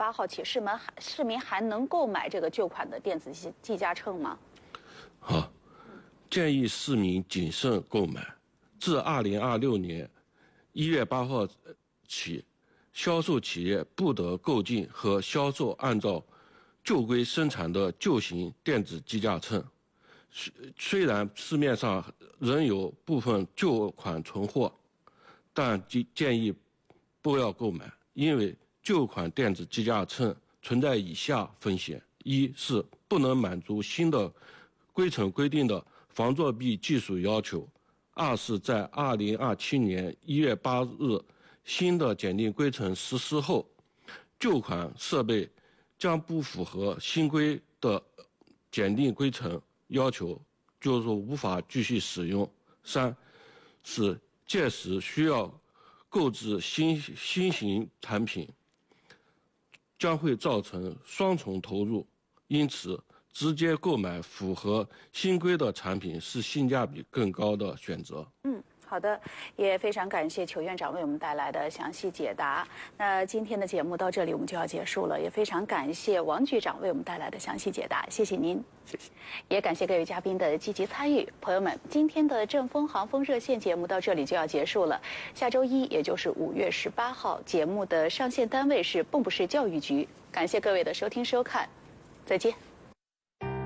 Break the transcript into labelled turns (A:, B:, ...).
A: 号起，市民还能购买这个旧款的电子计价秤吗？
B: 好，建议市民谨慎购买。自2026年1月8号起，销售企业不得购进和销售按照旧规生产的旧型电子计价秤。虽然市面上仍有部分旧款存货，但建议不要购买，因为旧款电子计价秤存在以下风险：一是不能满足新的规程规定的防作弊技术要求；二是在2027年1月8日新的检定规程实施后，旧款设备将不符合新规的检定规程要求，就是说无法继续使用。三是届时需要购置新型产品，将会造成双重投入，因此直接购买符合新规的产品是性价比更高的选择。
A: 好的，也非常感谢裘院长为我们带来的详细解答。那今天的节目到这里我们就要结束了，也非常感谢王局长为我们带来的详细解答，谢谢您。
B: 谢谢。
A: 也感谢各位嘉宾的积极参与。朋友们，今天的正风航风热线节目到这里就要结束了。下周一，也就是5月18号，节目的上线单位是蚌埠市教育局。感谢各位的收听收看，再见。